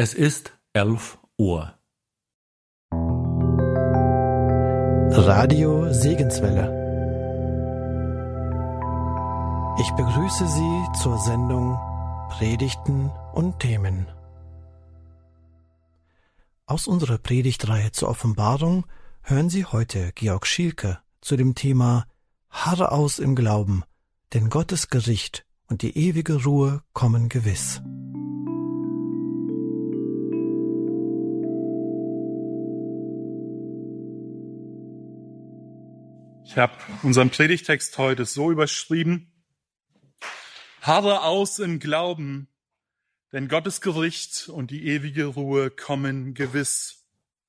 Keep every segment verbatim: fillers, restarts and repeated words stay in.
Es ist elf Uhr. Radio Segenswelle. Ich begrüße Sie zur Sendung Predigten und Themen. Aus unserer Predigtreihe zur Offenbarung hören Sie heute Georg Schielke zu dem Thema Harre aus im Glauben, denn Gottes Gericht und die ewige Ruhe kommen gewiss. Ich habe unseren Predigtext heute so überschrieben: Harre aus im Glauben, denn Gottes Gericht und die ewige Ruhe kommen gewiss.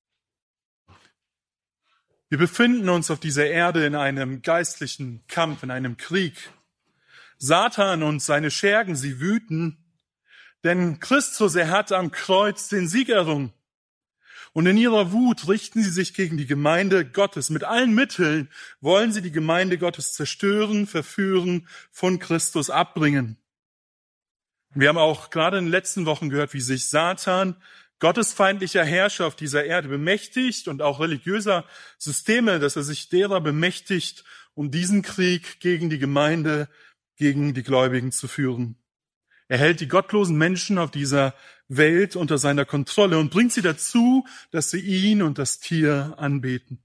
Wir befinden uns auf dieser Erde in einem geistlichen Kampf, in einem Krieg. Satan und seine Schergen, sie wüten, denn Christus, er hat am Kreuz den Sieg errungen. Und in ihrer Wut richten sie sich gegen die Gemeinde Gottes. Mit allen Mitteln wollen sie die Gemeinde Gottes zerstören, verführen, von Christus abbringen. Wir haben auch gerade in den letzten Wochen gehört, wie sich Satan, gottesfeindlicher Herrscher auf dieser Erde, bemächtigt und auch religiöser Systeme, dass er sich derer bemächtigt, um diesen Krieg gegen die Gemeinde, gegen die Gläubigen zu führen. Er hält die gottlosen Menschen auf dieser Welt unter seiner Kontrolle und bringt sie dazu, dass sie ihn und das Tier anbeten.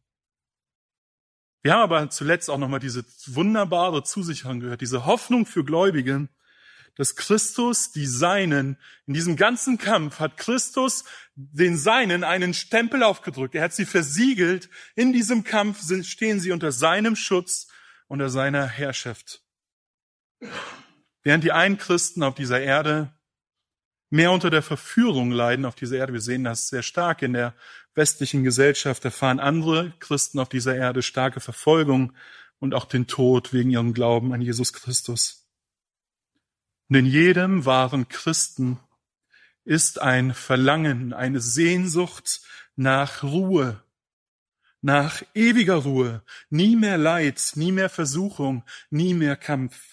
Wir haben aber zuletzt auch nochmal diese wunderbare Zusicherung gehört, diese Hoffnung für Gläubige, dass Christus die Seinen, in diesem ganzen Kampf hat Christus den Seinen einen Stempel aufgedrückt. Er hat sie versiegelt. In diesem Kampf stehen sie unter seinem Schutz, unter seiner Herrschaft. Während die einen Christen auf dieser Erde mehr unter der Verführung leiden auf dieser Erde, wir sehen das sehr stark in der westlichen Gesellschaft, erfahren andere Christen auf dieser Erde starke Verfolgung und auch den Tod wegen ihrem Glauben an Jesus Christus. Und in jedem wahren Christen ist ein Verlangen, eine Sehnsucht nach Ruhe, nach ewiger Ruhe, nie mehr Leid, nie mehr Versuchung, nie mehr Kampf.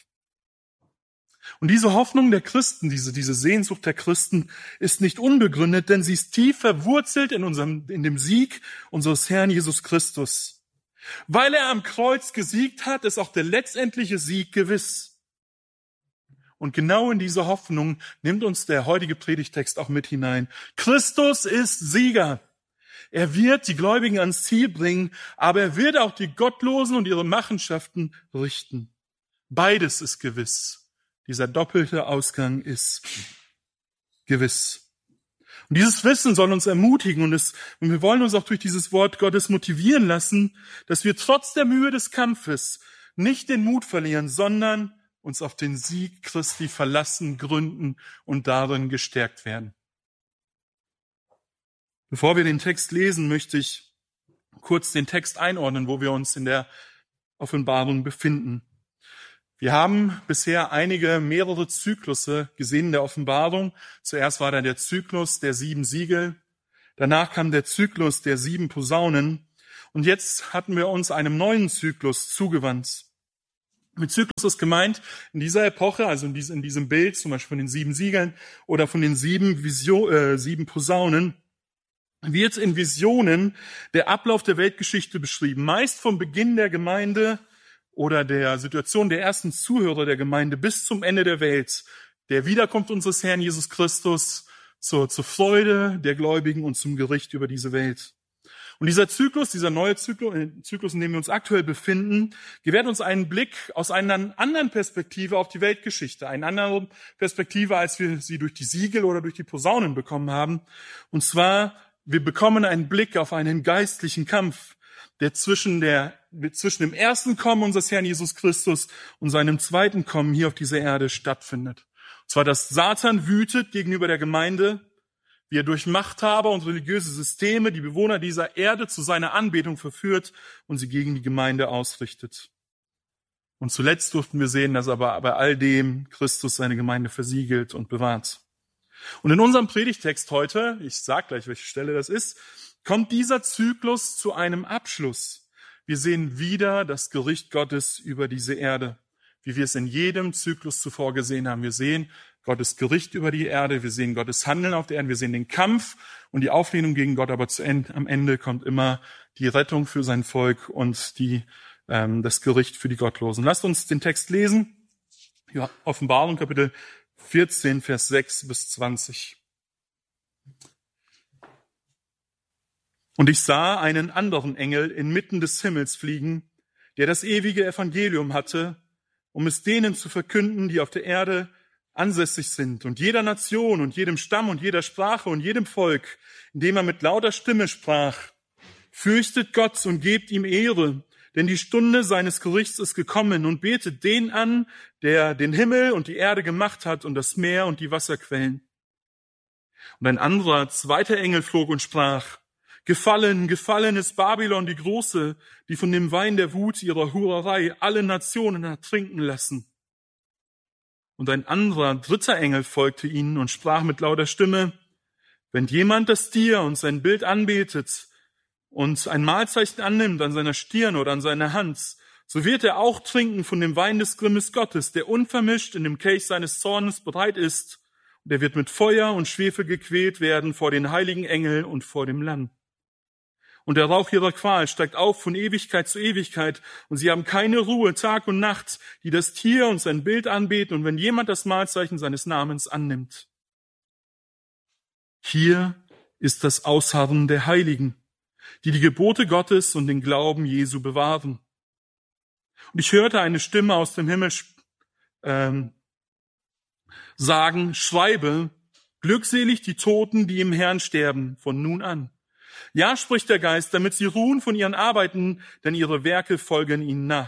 Und diese Hoffnung der Christen, diese, diese Sehnsucht der Christen ist nicht unbegründet, denn sie ist tief verwurzelt in unserem, in dem Sieg unseres Herrn Jesus Christus. Weil er am Kreuz gesiegt hat, ist auch der letztendliche Sieg gewiss. Und genau in diese Hoffnung nimmt uns der heutige Predigtext auch mit hinein. Christus ist Sieger. Er wird die Gläubigen ans Ziel bringen, aber er wird auch die Gottlosen und ihre Machenschaften richten. Beides ist gewiss. Dieser doppelte Ausgang ist gewiss. Und dieses Wissen soll uns ermutigen und, es, und wir wollen uns auch durch dieses Wort Gottes motivieren lassen, dass wir trotz der Mühe des Kampfes nicht den Mut verlieren, sondern uns auf den Sieg Christi verlassen, gründen und darin gestärkt werden. Bevor wir den Text lesen, möchte ich kurz den Text einordnen, wo wir uns in der Offenbarung befinden. Wir haben bisher einige, mehrere Zyklusse gesehen in der Offenbarung. Zuerst war da der Zyklus der sieben Siegel, danach kam der Zyklus der sieben Posaunen und jetzt hatten wir uns einem neuen Zyklus zugewandt. Mit Zyklus ist gemeint, in dieser Epoche, also in diesem, in diesem Bild, zum Beispiel von den sieben Siegeln oder von den sieben, Vision, äh, sieben Posaunen, wird in Visionen der Ablauf der Weltgeschichte beschrieben, meist vom Beginn der Gemeinde oder der Situation der ersten Zuhörer der Gemeinde bis zum Ende der Welt, der Wiederkunft unseres Herrn Jesus Christus zur, zur Freude der Gläubigen und zum Gericht über diese Welt. Und dieser Zyklus, dieser neue Zyklus, Zyklus, in dem wir uns aktuell befinden, gewährt uns einen Blick aus einer anderen Perspektive auf die Weltgeschichte, eine andere Perspektive, als wir sie durch die Siegel oder durch die Posaunen bekommen haben. Und zwar, wir bekommen einen Blick auf einen geistlichen Kampf, der zwischen der, zwischen dem ersten Kommen unseres Herrn Jesus Christus und seinem zweiten Kommen hier auf dieser Erde stattfindet. Und zwar, dass Satan wütet gegenüber der Gemeinde, wie er durch Machthaber und religiöse Systeme die Bewohner dieser Erde zu seiner Anbetung verführt und sie gegen die Gemeinde ausrichtet. Und zuletzt durften wir sehen, dass aber bei all dem Christus seine Gemeinde versiegelt und bewahrt. Und in unserem Predigtext heute, ich sage gleich, welche Stelle das ist, kommt dieser Zyklus zu einem Abschluss. Wir sehen wieder das Gericht Gottes über diese Erde, wie wir es in jedem Zyklus zuvor gesehen haben. Wir sehen, Gottes Gericht über die Erde, wir sehen Gottes Handeln auf der Erde, wir sehen den Kampf und die Auflehnung gegen Gott, aber zu Ende, am Ende kommt immer die Rettung für sein Volk und die, ähm, das Gericht für die Gottlosen. Lasst uns den Text lesen. Ja, Offenbarung Kapitel vierzehn, Vers sechs bis zwanzig. Und ich sah einen anderen Engel inmitten des Himmels fliegen, der das ewige Evangelium hatte, um es denen zu verkünden, die auf der Erde ansässig sind, und jeder Nation und jedem Stamm und jeder Sprache und jedem Volk, indem er mit lauter Stimme sprach: Fürchtet Gott und gebt ihm Ehre, denn die Stunde seines Gerichts ist gekommen, und betet den an, der den Himmel und die Erde gemacht hat und das Meer und die Wasserquellen. Und ein anderer, zweiter Engel flog und sprach: Gefallen, gefallen ist Babylon die Große, die von dem Wein der Wut ihrer Hurerei alle Nationen hat trinken lassen. Und ein anderer, dritter Engel folgte ihnen und sprach mit lauter Stimme: Wenn jemand das Tier und sein Bild anbetet und ein Mahlzeichen annimmt an seiner Stirn oder an seiner Hand, so wird er auch trinken von dem Wein des Grimmes Gottes, der unvermischt in dem Kelch seines Zornes bereit ist. Und er wird mit Feuer und Schwefel gequält werden vor den heiligen Engeln und vor dem Lamm. Und der Rauch ihrer Qual steigt auf von Ewigkeit zu Ewigkeit, und sie haben keine Ruhe Tag und Nacht, die das Tier und sein Bild anbeten, und wenn jemand das Mahlzeichen seines Namens annimmt. Hier ist das Ausharren der Heiligen, die die Gebote Gottes und den Glauben Jesu bewahren. Und ich hörte eine Stimme aus dem Himmel ähm, sagen: Schreibe, glückselig die Toten, die im Herrn sterben, von nun an. Ja, spricht der Geist, damit sie ruhen von ihren Arbeiten, denn ihre Werke folgen ihnen nach.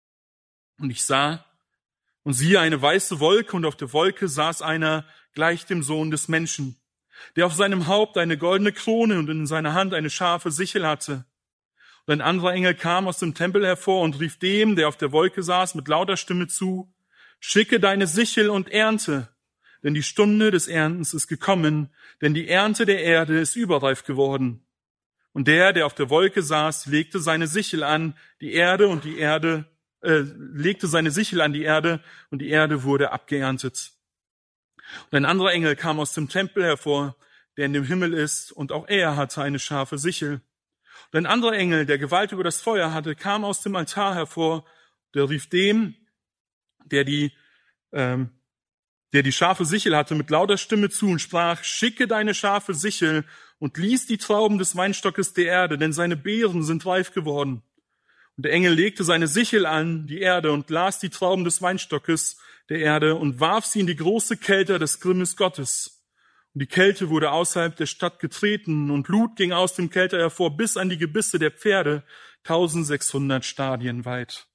Und ich sah, und siehe eine weiße Wolke, und auf der Wolke saß einer gleich dem Sohn des Menschen, der auf seinem Haupt eine goldene Krone und in seiner Hand eine scharfe Sichel hatte. Und ein anderer Engel kam aus dem Tempel hervor und rief dem, der auf der Wolke saß, mit lauter Stimme zu: Schicke deine Sichel und ernte, denn die Stunde des Erntens ist gekommen, denn die Ernte der Erde ist überreif geworden. Und der, der auf der Wolke saß, legte seine Sichel an die Erde und die Erde, äh, legte seine Sichel an die Erde und die Erde wurde abgeerntet. Und ein anderer Engel kam aus dem Tempel hervor, der in dem Himmel ist, und auch er hatte eine scharfe Sichel. Und ein anderer Engel, der Gewalt über das Feuer hatte, kam aus dem Altar hervor, der rief dem, der die, ähm, der die scharfe Sichel hatte, mit lauter Stimme zu und sprach: Schicke deine scharfe Sichel und lies die Trauben des Weinstockes der Erde, denn seine Beeren sind reif geworden. Und der Engel legte seine Sichel an die Erde und las die Trauben des Weinstockes der Erde und warf sie in die große Kälte des Grimmes Gottes. Und die Kälte wurde außerhalb der Stadt getreten, und Blut ging aus dem Kelter hervor bis an die Gebisse der Pferde, eintausendsechshundert Stadien weit.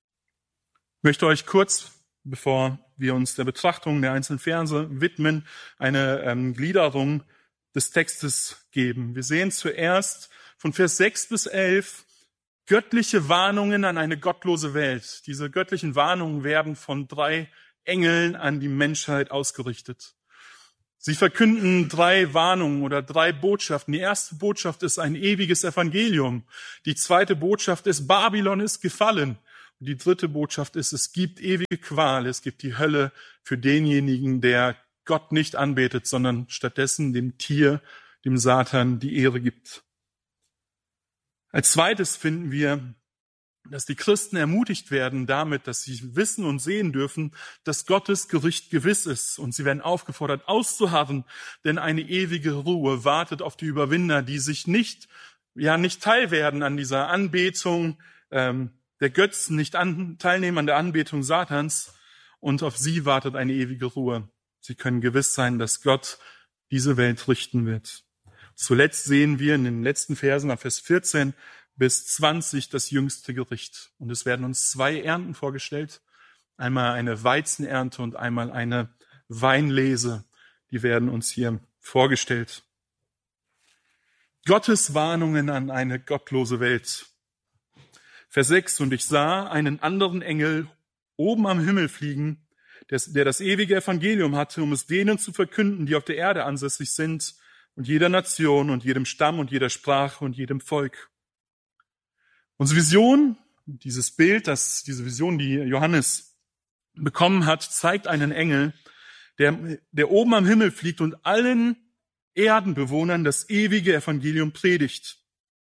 Ich möchte euch kurz, bevor wir uns der Betrachtung der einzelnen Verse widmen, eine ähm, Gliederung des Textes geben. Wir sehen zuerst von Vers sechs bis elf göttliche Warnungen an eine gottlose Welt. Diese göttlichen Warnungen werden von drei Engeln an die Menschheit ausgerichtet. Sie verkünden drei Warnungen oder drei Botschaften. Die erste Botschaft ist ein ewiges Evangelium. Die zweite Botschaft ist: Babylon ist gefallen. Und die dritte Botschaft ist: es gibt ewige Qual, es gibt die Hölle für denjenigen, der Gott nicht anbetet, sondern stattdessen dem Tier, dem Satan, die Ehre gibt. Als zweites finden wir, dass die Christen ermutigt werden damit, dass sie wissen und sehen dürfen, dass Gottes Gericht gewiss ist. Und sie werden aufgefordert, auszuharren, denn eine ewige Ruhe wartet auf die Überwinder, die sich nicht, ja, nicht teilwerden an dieser Anbetung ähm, der Götzen, nicht an, teilnehmen an der Anbetung Satans. Und auf sie wartet eine ewige Ruhe. Sie können gewiss sein, dass Gott diese Welt richten wird. Zuletzt sehen wir in den letzten Versen, ab Vers vierzehn bis zwanzig, das jüngste Gericht. Und es werden uns zwei Ernten vorgestellt. Einmal eine Weizenernte und einmal eine Weinlese. Die werden uns hier vorgestellt. Gottes Warnungen an eine gottlose Welt. Vers sechs: Und ich sah einen anderen Engel oben am Himmel fliegen, der das ewige Evangelium hatte, um es denen zu verkünden, die auf der Erde ansässig sind, und jeder Nation und jedem Stamm und jeder Sprache und jedem Volk. Unsere Vision, dieses Bild, das, diese Vision, die Johannes bekommen hat, zeigt einen Engel, der, der oben am Himmel fliegt und allen Erdenbewohnern das ewige Evangelium predigt.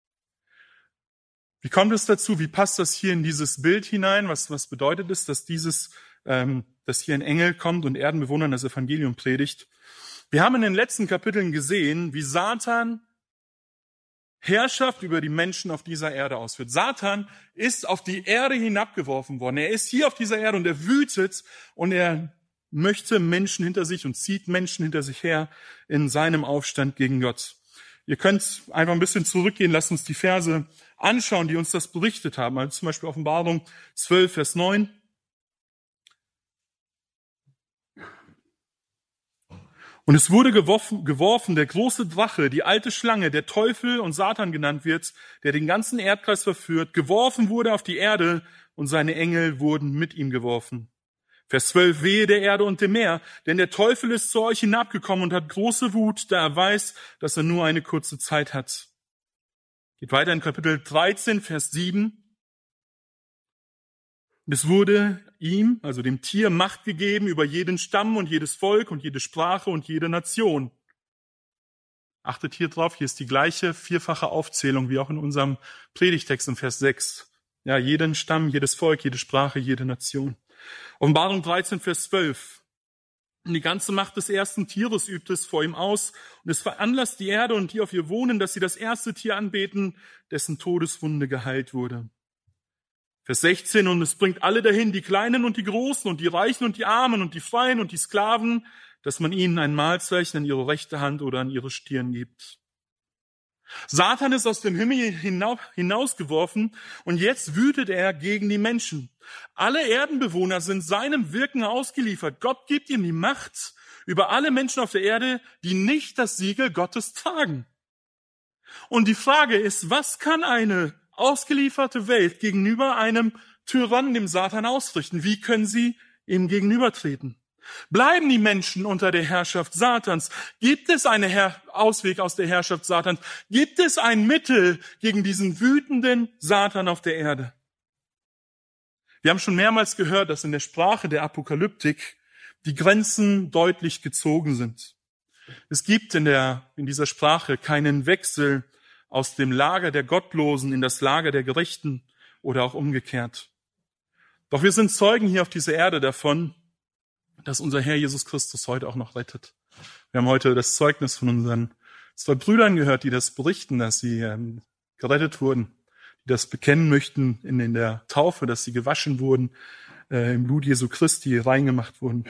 Wie kommt es dazu? Wie passt das hier in dieses Bild hinein? Was, was bedeutet es, dass dieses, ähm, dass hier ein Engel kommt und Erdenbewohnern das Evangelium predigt? Wir haben in den letzten Kapiteln gesehen, wie Satan Herrschaft über die Menschen auf dieser Erde ausführt. Satan ist auf die Erde hinabgeworfen worden. Er ist hier auf dieser Erde und er wütet und er möchte Menschen hinter sich und zieht Menschen hinter sich her in seinem Aufstand gegen Gott. Ihr könnt einfach ein bisschen zurückgehen, lasst uns die Verse anschauen, die uns das berichtet haben. Also zum Beispiel Offenbarung zwölf, Vers neun. Und es wurde geworfen, geworfen, der große Drache, die alte Schlange, der Teufel und Satan genannt wird, der den ganzen Erdkreis verführt, geworfen wurde auf die Erde und seine Engel wurden mit ihm geworfen. Vers zwölf, wehe der Erde und dem Meer, denn der Teufel ist zu euch hinabgekommen und hat große Wut, da er weiß, dass er nur eine kurze Zeit hat. Geht weiter in Kapitel dreizehn, Vers sieben. Und es wurde ihm, also dem Tier, Macht gegeben über jeden Stamm und jedes Volk und jede Sprache und jede Nation. Achtet hier drauf, hier ist die gleiche vierfache Aufzählung wie auch in unserem Predigtext in Vers sechs. Ja, jeden Stamm, jedes Volk, jede Sprache, jede Nation. Offenbarung dreizehn, Vers zwölf. Und die ganze Macht des ersten Tieres übt es vor ihm aus, und es veranlasst die Erde und die auf ihr wohnen, dass sie das erste Tier anbeten, dessen Todeswunde geheilt wurde. Vers sechzehn, und es bringt alle dahin, die Kleinen und die Großen und die Reichen und die Armen und die Freien und die Sklaven, dass man ihnen ein Mahlzeichen an ihre rechte Hand oder an ihre Stirn gibt. Satan ist aus dem Himmel hinausgeworfen und jetzt wütet er gegen die Menschen. Alle Erdenbewohner sind seinem Wirken ausgeliefert. Gott gibt ihm die Macht über alle Menschen auf der Erde, die nicht das Siegel Gottes tragen. Und die Frage ist, was kann eine ausgelieferte Welt gegenüber einem Tyrannen, dem Satan, ausrichten? Wie können sie ihm gegenübertreten? Bleiben die Menschen unter der Herrschaft Satans? Gibt es einen Her- Ausweg aus der Herrschaft Satans? Gibt es ein Mittel gegen diesen wütenden Satan auf der Erde? Wir haben schon mehrmals gehört, dass in der Sprache der Apokalyptik die Grenzen deutlich gezogen sind. Es gibt in der, in dieser Sprache keinen Wechsel aus dem Lager der Gottlosen in das Lager der Gerechten oder auch umgekehrt. Doch wir sind Zeugen hier auf dieser Erde davon, dass unser Herr Jesus Christus heute auch noch rettet. Wir haben heute das Zeugnis von unseren zwei Brüdern gehört, die das berichten, dass sie ähm, gerettet wurden, die das bekennen möchten in, in der Taufe, dass sie gewaschen wurden, äh, im Blut Jesu Christi reingemacht wurden.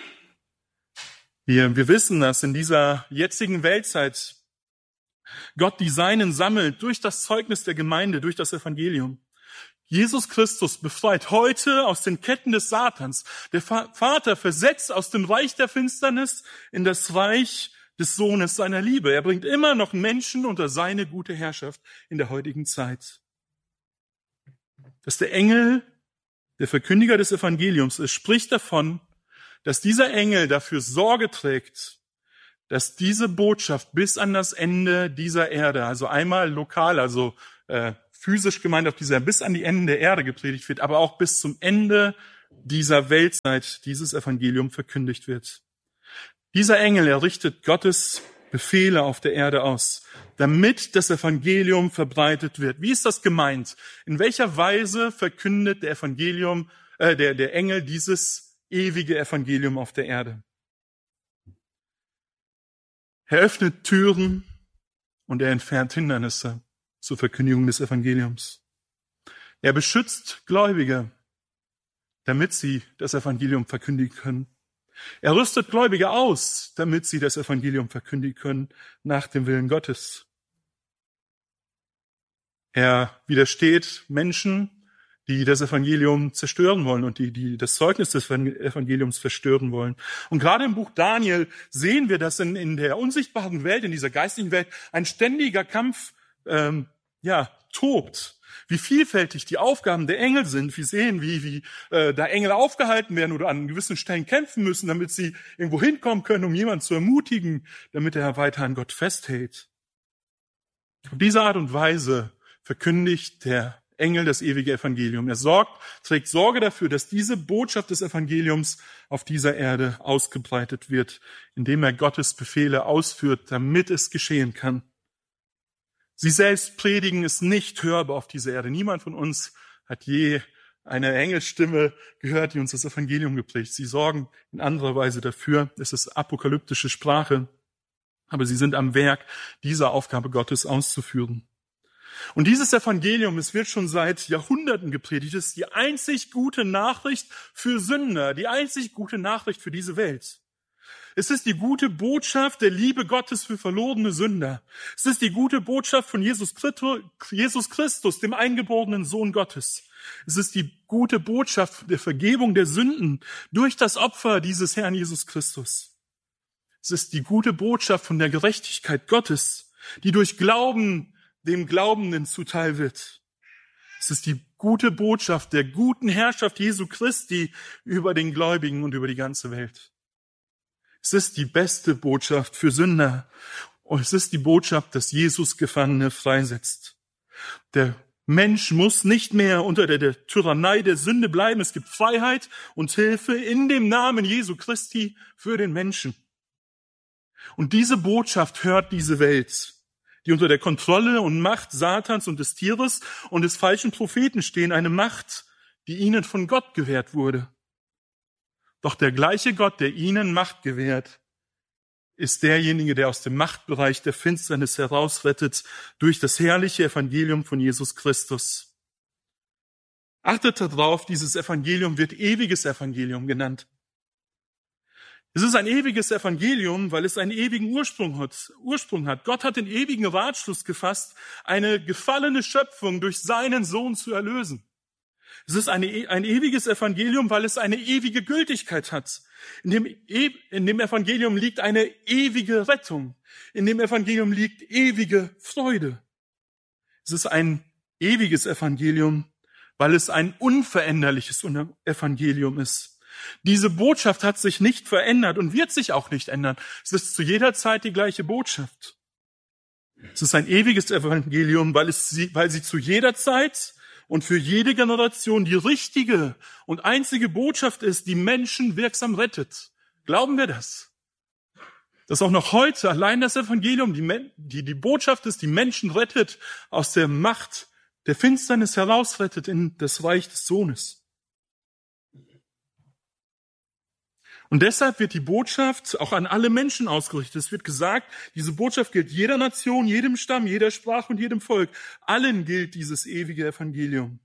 Wir, wir wissen, dass in dieser jetzigen Weltzeit Gott die Seinen sammelt durch das Zeugnis der Gemeinde, durch das Evangelium. Jesus Christus befreit heute aus den Ketten des Satans. Der Vater versetzt aus dem Reich der Finsternis in das Reich des Sohnes seiner Liebe. Er bringt immer noch Menschen unter seine gute Herrschaft in der heutigen Zeit. Dass der Engel, der Verkündiger des Evangeliums ist, spricht davon, dass dieser Engel dafür Sorge trägt, dass diese Botschaft bis an das Ende dieser Erde, also einmal lokal, also äh, physisch gemeint auf dieser, bis an die Enden der Erde gepredigt wird, aber auch bis zum Ende dieser Weltzeit dieses Evangelium verkündigt wird. Dieser Engel errichtet Gottes Befehle auf der Erde aus, damit das Evangelium verbreitet wird. Wie ist das gemeint? In welcher Weise verkündet der Evangelium, äh, der, der Engel dieses ewige Evangelium auf der Erde? Er öffnet Türen und er entfernt Hindernisse zur Verkündigung des Evangeliums. Er beschützt Gläubige, damit sie das Evangelium verkündigen können. Er rüstet Gläubige aus, damit sie das Evangelium verkündigen können nach dem Willen Gottes. Er widersteht Menschen, die das Evangelium zerstören wollen und die, die das Zeugnis des Evangeliums verstören wollen. Und gerade im Buch Daniel sehen wir, dass in, in der unsichtbaren Welt, in dieser geistlichen Welt, ein ständiger Kampf ähm, ja, tobt. Wie vielfältig die Aufgaben der Engel sind. Wir sehen, wie, wie äh, da Engel aufgehalten werden oder an gewissen Stellen kämpfen müssen, damit sie irgendwo hinkommen können, um jemanden zu ermutigen, damit er weiter an Gott festhält. Auf diese Art und Weise verkündigt der Engel das ewige Evangelium. Er sorgt, trägt Sorge dafür, dass diese Botschaft des Evangeliums auf dieser Erde ausgebreitet wird, indem er Gottes Befehle ausführt, damit es geschehen kann. Sie selbst predigen es nicht hörbar auf dieser Erde. Niemand von uns hat je eine Engelsstimme gehört, die uns das Evangelium gepredigt. Sie sorgen in anderer Weise dafür. Es ist apokalyptische Sprache, aber sie sind am Werk, diese Aufgabe Gottes auszuführen. Und dieses Evangelium, es wird schon seit Jahrhunderten gepredigt, es ist die einzig gute Nachricht für Sünder, die einzig gute Nachricht für diese Welt. Es ist die gute Botschaft der Liebe Gottes für verlorene Sünder. Es ist die gute Botschaft von Jesus Christus, dem eingeborenen Sohn Gottes. Es ist die gute Botschaft der Vergebung der Sünden durch das Opfer dieses Herrn Jesus Christus. Es ist die gute Botschaft von der Gerechtigkeit Gottes, die durch Glauben dem Glaubenden zuteil wird. Es ist die gute Botschaft der guten Herrschaft Jesu Christi über den Gläubigen und über die ganze Welt. Es ist die beste Botschaft für Sünder. Und es ist die Botschaft, dass Jesus Gefangene freisetzt. Der Mensch muss nicht mehr unter der, der Tyrannei der Sünde bleiben. Es gibt Freiheit und Hilfe in dem Namen Jesu Christi für den Menschen. Und diese Botschaft hört diese Welt, die unter der Kontrolle und Macht Satans und des Tieres und des falschen Propheten stehen, eine Macht, die ihnen von Gott gewährt wurde. Doch der gleiche Gott, der ihnen Macht gewährt, ist derjenige, der aus dem Machtbereich der Finsternis herausrettet durch das herrliche Evangelium von Jesus Christus. Achtet darauf, dieses Evangelium wird ewiges Evangelium genannt. Es ist ein ewiges Evangelium, weil es einen ewigen Ursprung hat. Ursprung hat. Gott hat den ewigen Ratschluss gefasst, eine gefallene Schöpfung durch seinen Sohn zu erlösen. Es ist eine, ein ewiges Evangelium, weil es eine ewige Gültigkeit hat. In dem, in dem Evangelium liegt eine ewige Rettung. In dem Evangelium liegt ewige Freude. Es ist ein ewiges Evangelium, weil es ein unveränderliches Evangelium ist. Diese Botschaft hat sich nicht verändert und wird sich auch nicht ändern. Es ist zu jeder Zeit die gleiche Botschaft. Es ist ein ewiges Evangelium, weil es sie, weil sie zu jeder Zeit und für jede Generation die richtige und einzige Botschaft ist, die Menschen wirksam rettet. Glauben wir das? Dass auch noch heute allein das Evangelium die, die, die Botschaft ist, die Menschen rettet, aus der Macht der Finsternis herausrettet in das Reich des Sohnes. Und deshalb wird die Botschaft auch an alle Menschen ausgerichtet. Es wird gesagt, diese Botschaft gilt jeder Nation, jedem Stamm, jeder Sprache und jedem Volk. Allen gilt dieses ewige Evangelium.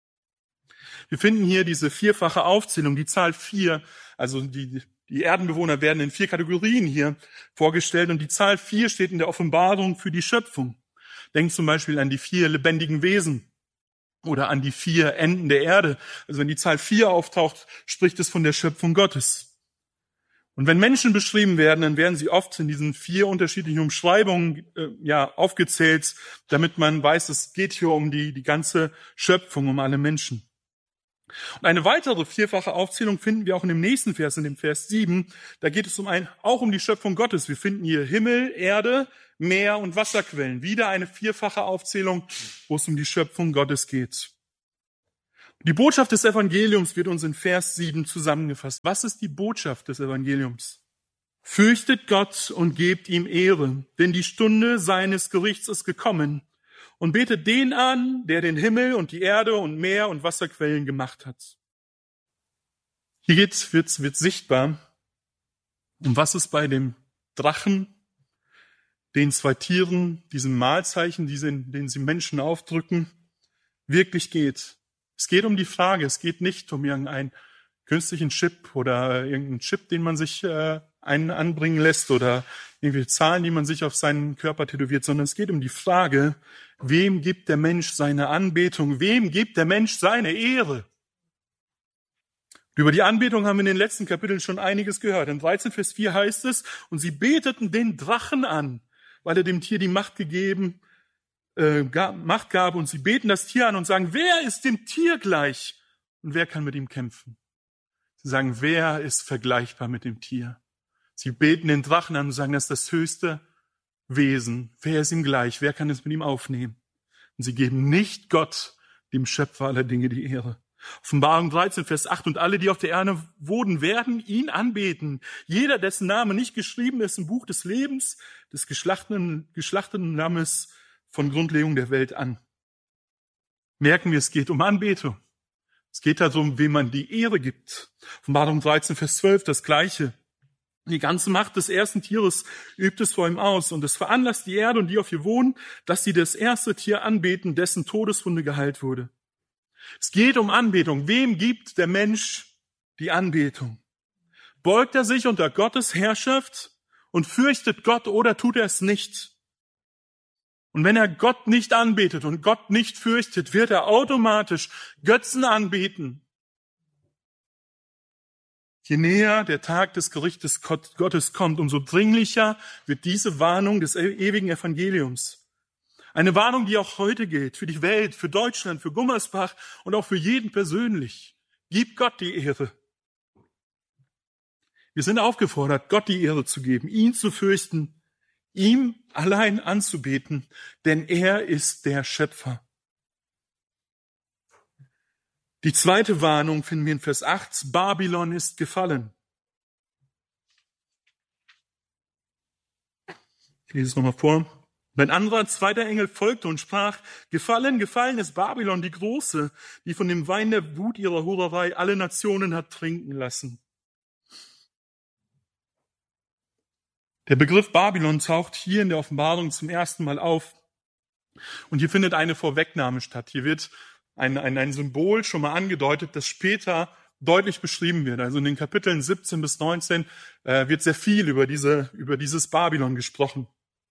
Wir finden hier diese vierfache Aufzählung, die Zahl vier, also die, die Erdenbewohner werden in vier Kategorien hier vorgestellt und die Zahl vier steht in der Offenbarung für die Schöpfung. Denkt zum Beispiel an die vier lebendigen Wesen oder an die vier Enden der Erde. Also wenn die Zahl vier auftaucht, spricht es von der Schöpfung Gottes. Und wenn Menschen beschrieben werden, dann werden sie oft in diesen vier unterschiedlichen Umschreibungen äh, ja aufgezählt, damit man weiß, es geht hier um die, die ganze Schöpfung, um alle Menschen. Und eine weitere vierfache Aufzählung finden wir auch in dem nächsten Vers, in dem Vers sieben. Da geht es um ein, auch um die Schöpfung Gottes. Wir finden hier Himmel, Erde, Meer und Wasserquellen. Wieder eine vierfache Aufzählung, wo es um die Schöpfung Gottes geht. Die Botschaft des Evangeliums wird uns in Vers sieben zusammengefasst. Was ist die Botschaft des Evangeliums? Fürchtet Gott und gebt ihm Ehre, denn die Stunde seines Gerichts ist gekommen. Und betet den an, der den Himmel und die Erde und Meer und Wasserquellen gemacht hat. Hier geht's, wird, wird sichtbar, um was es bei dem Drachen, den zwei Tieren, diesem Mahlzeichen, den sie Menschen aufdrücken, wirklich geht. Es geht um die Frage, es geht nicht um irgendeinen künstlichen Chip oder irgendeinen Chip, den man sich äh, einen anbringen lässt oder irgendwelche Zahlen, die man sich auf seinen Körper tätowiert, sondern es geht um die Frage, wem gibt der Mensch seine Anbetung, wem gibt der Mensch seine Ehre? Über die Anbetung haben wir in den letzten Kapiteln schon einiges gehört. In dreizehn Vers vier heißt es, und sie beteten den Drachen an, weil er dem Tier die Macht gegeben Macht gab und sie beten das Tier an und sagen, wer ist dem Tier gleich und wer kann mit ihm kämpfen? Sie sagen, wer ist vergleichbar mit dem Tier? Sie beten den Drachen an und sagen, das ist das höchste Wesen. Wer ist ihm gleich? Wer kann es mit ihm aufnehmen? Und sie geben nicht Gott dem Schöpfer aller Dinge die Ehre. Offenbarung dreizehn, Vers acht, und alle, die auf der Erde wohnen, werden ihn anbeten. Jeder, dessen Name nicht geschrieben ist im Buch des Lebens, des geschlachteten, geschlachteten Lammes von Grundlegung der Welt an. Merken wir, es geht um Anbetung. Es geht darum, wem man die Ehre gibt. Offenbarung dreizehn, Vers zwölf, das Gleiche. Die ganze Macht des ersten Tieres übt es vor ihm aus, und es veranlasst die Erde und die auf ihr wohnen, dass sie das erste Tier anbeten, dessen Todeswunde geheilt wurde. Es geht um Anbetung. Wem gibt der Mensch die Anbetung? Beugt er sich unter Gottes Herrschaft und fürchtet Gott, oder tut er es nicht? Und wenn er Gott nicht anbetet und Gott nicht fürchtet, wird er automatisch Götzen anbeten. Je näher der Tag des Gerichtes Gottes kommt, umso dringlicher wird diese Warnung des ewigen Evangeliums. Eine Warnung, die auch heute gilt, für die Welt, für Deutschland, für Gummersbach und auch für jeden persönlich. Gib Gott die Ehre. Wir sind aufgefordert, Gott die Ehre zu geben, ihn zu fürchten, ihm allein anzubeten, denn er ist der Schöpfer. Die zweite Warnung finden wir in Vers acht, Babylon ist gefallen. Ich lese es nochmal vor. Und ein anderer zweiter Engel folgte und sprach, gefallen, gefallen ist Babylon die Große, die von dem Wein der Wut ihrer Hurerei alle Nationen hat trinken lassen. Der Begriff Babylon taucht hier in der Offenbarung zum ersten Mal auf. Und hier findet eine Vorwegnahme statt. Hier wird ein, ein, ein Symbol schon mal angedeutet, das später deutlich beschrieben wird. Also in den Kapiteln siebzehn bis neunzehn äh, wird sehr viel über diese, über dieses Babylon gesprochen.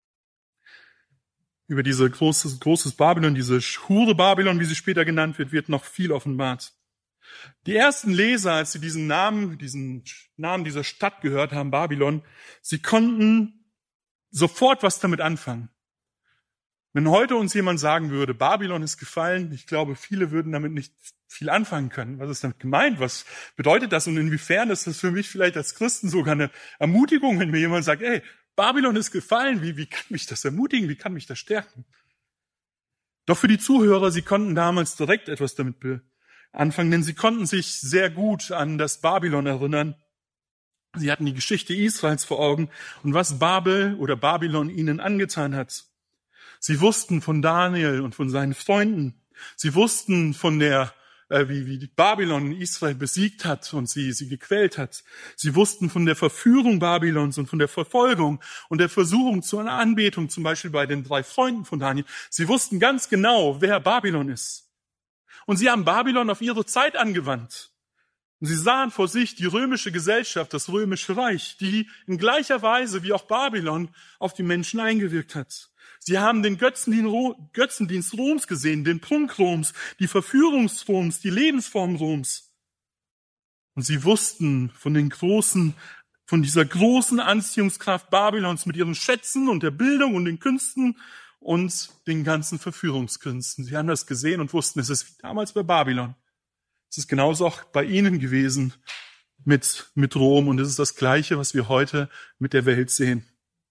Über diese großes, großes Babylon, diese Hure Babylon, wie sie später genannt wird, wird noch viel offenbart. Die ersten Leser, als sie diesen Namen, diesen Namen dieser Stadt gehört haben, Babylon, sie konnten sofort was damit anfangen. Wenn heute uns jemand sagen würde, Babylon ist gefallen, ich glaube, viele würden damit nicht viel anfangen können. Was ist damit gemeint? Was bedeutet das? Und inwiefern ist das für mich vielleicht als Christen sogar eine Ermutigung, wenn mir jemand sagt, ey, Babylon ist gefallen, wie, wie kann mich das ermutigen, wie kann mich das stärken? Doch für die Zuhörer, sie konnten damals direkt etwas damit anfangen, denn sie konnten sich sehr gut an das Babylon erinnern. Sie hatten die Geschichte Israels vor Augen und was Babel oder Babylon ihnen angetan hat. Sie wussten von Daniel und von seinen Freunden. Sie wussten von der äh, wie, wie Babylon Israel besiegt hat und sie, sie gequält hat. Sie wussten von der Verführung Babylons und von der Verfolgung und der Versuchung zu einer Anbetung, zum Beispiel bei den drei Freunden von Daniel. Sie wussten ganz genau, wer Babylon ist. Und sie haben Babylon auf ihre Zeit angewandt. Und sie sahen vor sich die römische Gesellschaft, das römische Reich, die in gleicher Weise wie auch Babylon auf die Menschen eingewirkt hat. Sie haben den Götzendienst Roms gesehen, den Prunk Roms, die Verführung Roms, die Lebensform Roms. Und sie wussten von den großen, von dieser großen Anziehungskraft Babylons mit ihren Schätzen und der Bildung und den Künsten und den ganzen Verführungskünsten. Sie haben das gesehen und wussten, es ist wie damals bei Babylon. Es ist genauso auch bei ihnen gewesen mit, mit Rom und es ist das Gleiche, was wir heute mit der Welt sehen.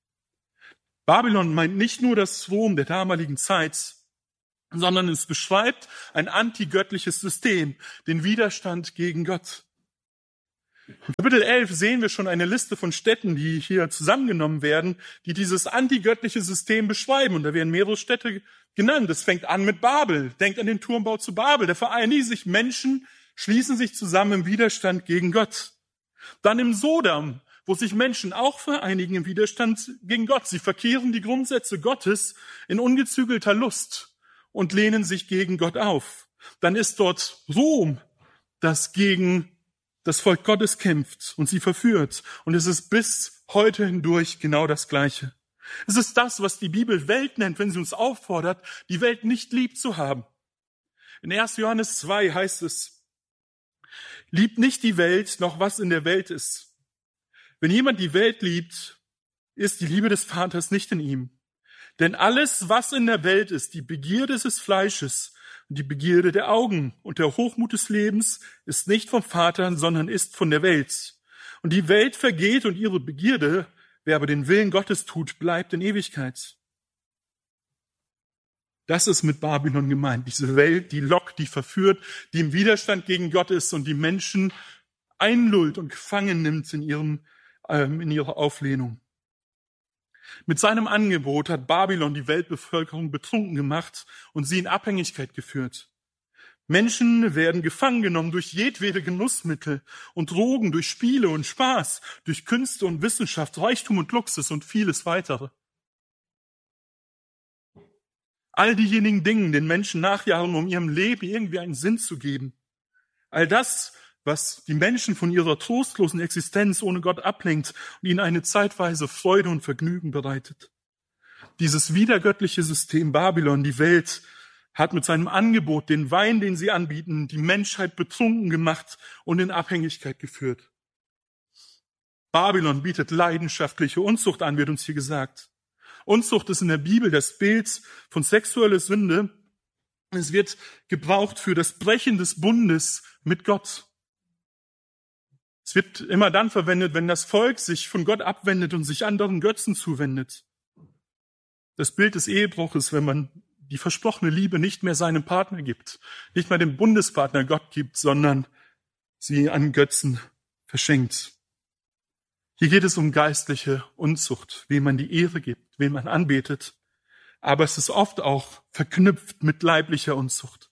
Babylon meint nicht nur das Rom der damaligen Zeit, sondern es beschreibt ein antigöttliches System, den Widerstand gegen Gott. In Kapitel elf sehen wir schon eine Liste von Städten, die hier zusammengenommen werden, die dieses antigöttliche System beschreiben. Und da werden mehrere Städte genannt. Es fängt an mit Babel. Denkt an den Turmbau zu Babel. Da vereinigen sich Menschen, schließen sich zusammen im Widerstand gegen Gott. Dann im Sodom, wo sich Menschen auch vereinigen im Widerstand gegen Gott. Sie verkehren die Grundsätze Gottes in ungezügelter Lust und lehnen sich gegen Gott auf. Dann ist dort Rom, das gegen das Volk Gottes kämpft und sie verführt. Und es ist bis heute hindurch genau das Gleiche. Es ist das, was die Bibel Welt nennt, wenn sie uns auffordert, die Welt nicht lieb zu haben. In erster Johannes zwei heißt es, liebt nicht die Welt, noch was in der Welt ist. Wenn jemand die Welt liebt, ist die Liebe des Vaters nicht in ihm. Denn alles, was in der Welt ist, die Begierde des Fleisches und die Begierde der Augen und der Hochmut des Lebens, ist nicht vom Vater, sondern ist von der Welt. Und die Welt vergeht und ihre Begierde, wer aber den Willen Gottes tut, bleibt in Ewigkeit. Das ist mit Babylon gemeint. Diese Welt, die lockt, die verführt, die im Widerstand gegen Gott ist und die Menschen einlullt und gefangen nimmt in ihrem, ähm, in ihrer Auflehnung. Mit seinem Angebot hat Babylon die Weltbevölkerung betrunken gemacht und sie in Abhängigkeit geführt. Menschen werden gefangen genommen durch jedwede Genussmittel und Drogen, durch Spiele und Spaß, durch Künste und Wissenschaft, Reichtum und Luxus und vieles weitere. All diejenigen Dinge, den Menschen nachjagen, um ihrem Leben irgendwie einen Sinn zu geben. All das, was die Menschen von ihrer trostlosen Existenz ohne Gott ablenkt und ihnen eine zeitweise Freude und Vergnügen bereitet. Dieses widergöttliche System Babylon, die Welt, hat mit seinem Angebot, den Wein, den sie anbieten, die Menschheit betrunken gemacht und in Abhängigkeit geführt. Babylon bietet leidenschaftliche Unzucht an, wird uns hier gesagt. Unzucht ist in der Bibel das Bild von sexueller Sünde. Es wird gebraucht für das Brechen des Bundes mit Gott. Es wird immer dann verwendet, wenn das Volk sich von Gott abwendet und sich anderen Götzen zuwendet. Das Bild des Ehebruches, wenn man die versprochene Liebe nicht mehr seinem Partner gibt, nicht mehr dem Bundespartner Gott gibt, sondern sie an Götzen verschenkt. Hier geht es um geistliche Unzucht, wem man die Ehre gibt, wen man anbetet. Aber es ist oft auch verknüpft mit leiblicher Unzucht.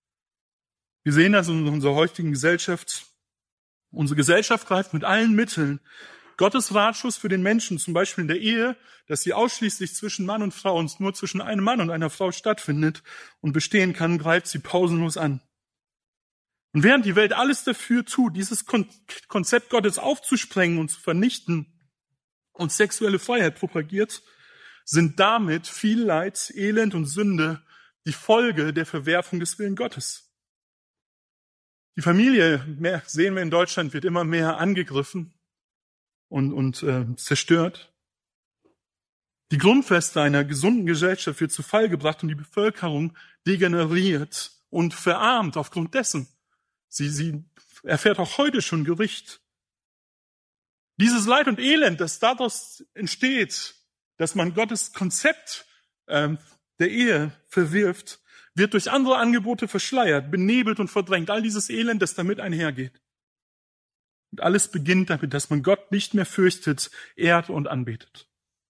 Wir sehen das in unserer heutigen Gesellschaft. Unsere Gesellschaft greift mit allen Mitteln Gottes Ratschluss für den Menschen, zum Beispiel in der Ehe, dass sie ausschließlich zwischen Mann und Frau und nur zwischen einem Mann und einer Frau stattfindet und bestehen kann, greift sie pausenlos an. Und während die Welt alles dafür tut, dieses Konzept Gottes aufzusprengen und zu vernichten und sexuelle Freiheit propagiert, sind damit viel Leid, Elend und Sünde die Folge der Verwerfung des Willens Gottes. Die Familie, mehr sehen wir in Deutschland, wird immer mehr angegriffen und, und äh, zerstört. Die Grundfeste einer gesunden Gesellschaft wird zu Fall gebracht und die Bevölkerung degeneriert und verarmt aufgrund dessen. Sie, sie erfährt auch heute schon Gericht. Dieses Leid und Elend, das daraus entsteht, dass man Gottes Konzept ähm, der Ehe verwirft, wird durch andere Angebote verschleiert, benebelt und verdrängt. All dieses Elend, das damit einhergeht. Und alles beginnt damit, dass man Gott nicht mehr fürchtet, ehrt und anbetet.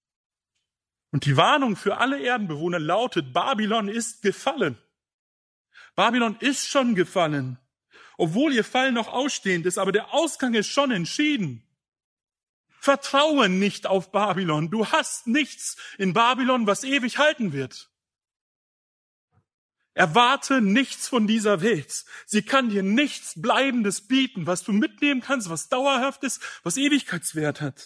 Und die Warnung für alle Erdenbewohner lautet, Babylon ist gefallen. Babylon ist schon gefallen. Obwohl ihr Fall noch ausstehend ist, aber der Ausgang ist schon entschieden. Vertraue nicht auf Babylon. Du hast nichts in Babylon, was ewig halten wird. Erwarte nichts von dieser Welt. Sie kann dir nichts Bleibendes bieten, was du mitnehmen kannst, was dauerhaft ist, was Ewigkeitswert hat.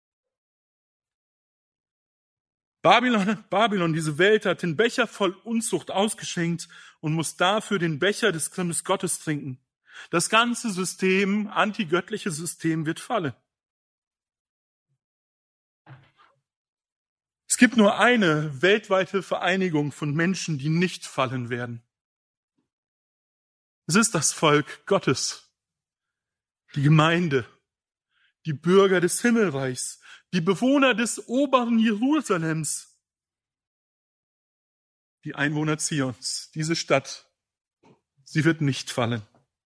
Babylon, Babylon, diese Welt hat den Becher voll Unzucht ausgeschenkt und muss dafür den Becher des Grimmes Gottes trinken. Das ganze System, antigöttliche System, wird fallen. Es gibt nur eine weltweite Vereinigung von Menschen, die nicht fallen werden. Es ist das Volk Gottes, die Gemeinde, die Bürger des Himmelreichs, die Bewohner des oberen Jerusalems, die Einwohner Zions. Diese Stadt, sie wird nicht fallen.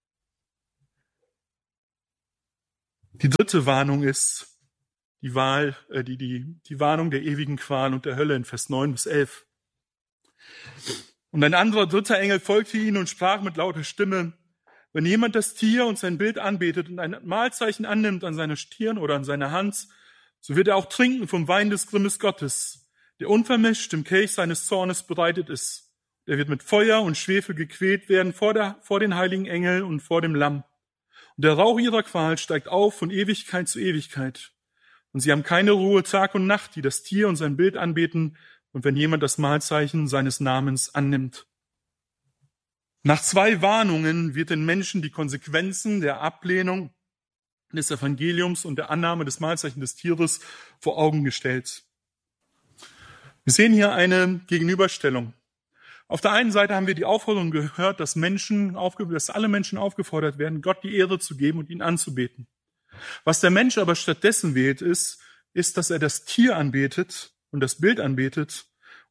Die dritte Warnung ist die Wahl, äh, die, die, die Warnung der ewigen Qual und der Hölle in Vers neun bis elf. Und ein anderer dritter Engel folgte ihnen und sprach mit lauter Stimme, wenn jemand das Tier und sein Bild anbetet und ein Mahlzeichen annimmt an seiner Stirn oder an seiner Hand, so wird er auch trinken vom Wein des Grimmes Gottes, der unvermischt im Kelch seines Zornes bereitet ist. Der wird mit Feuer und Schwefel gequält werden vor, der, vor den heiligen Engeln und vor dem Lamm. Und der Rauch ihrer Qual steigt auf von Ewigkeit zu Ewigkeit. Und sie haben keine Ruhe Tag und Nacht, die das Tier und sein Bild anbeten und wenn jemand das Mahlzeichen seines Namens annimmt. Nach zwei Warnungen wird den Menschen die Konsequenzen der Ablehnung des Evangeliums und der Annahme des Mahlzeichens des Tieres vor Augen gestellt. Wir sehen hier eine Gegenüberstellung. Auf der einen Seite haben wir die Aufforderung gehört, dass Menschen, dass alle Menschen aufgefordert werden, Gott die Ehre zu geben und ihn anzubeten. Was der Mensch aber stattdessen wählt, ist, ist, dass er das Tier anbetet und das Bild anbetet